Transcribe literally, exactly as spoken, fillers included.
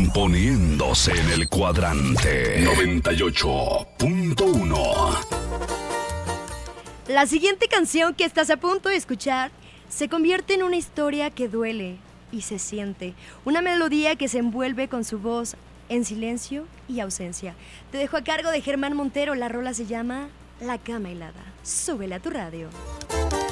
Poniéndose en el cuadrante noventa y ocho punto uno. La siguiente canción que estás a punto de escuchar se convierte en una historia que duele y se siente. Una melodía que se envuelve con su voz en silencio y ausencia. Te dejo a cargo de Germán Montero. La rola se llama La Cama Helada. Súbele a tu radio.